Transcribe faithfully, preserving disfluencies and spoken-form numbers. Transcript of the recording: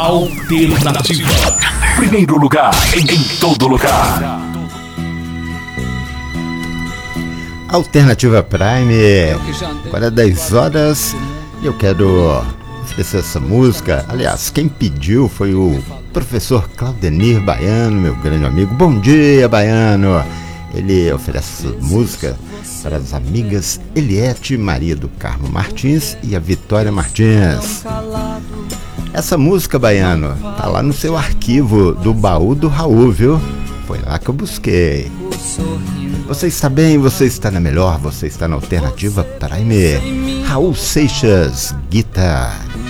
Alternativa. Primeiro lugar em, em todo lugar. Alternativa Prime. Agora dez horas. E eu quero oferecer essa música. Aliás, quem pediu foi o professor Claudenir Baiano, meu grande amigo. Bom dia, Baiano. Ele oferece essa música para as amigas Eliette Maria do Carmo Martins e a Vitória Martins. Essa música, Baiano, tá lá no seu arquivo do baú do Raul, viu? Foi lá que eu busquei. Você está bem, você está na melhor, você está na Alternativa Prime. Raul Seixas, guitarra.